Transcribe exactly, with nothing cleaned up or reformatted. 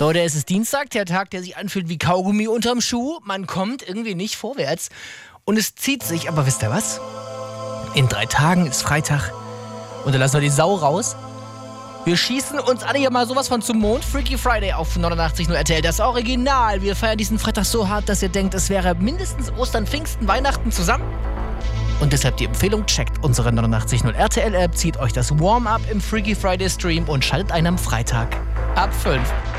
Leute, es ist Dienstag, der Tag, der sich anfühlt wie Kaugummi unterm Schuh. Man kommt irgendwie nicht vorwärts und es zieht sich. Aber wisst ihr was? In drei Tagen ist Freitag und da lassen wir die Sau raus. Wir schießen uns alle hier mal sowas von zum Mond. Freaky Friday auf neunundachtzig Komma null R T L, das Original. Wir feiern diesen Freitag so hart, dass ihr denkt, es wäre mindestens Ostern, Pfingsten, Weihnachten zusammen. Und deshalb die Empfehlung, checkt unsere neunundachtzig Komma null R T L-App, zieht euch das Warm-Up im Freaky Friday Stream und schaltet ein am Freitag ab fünf.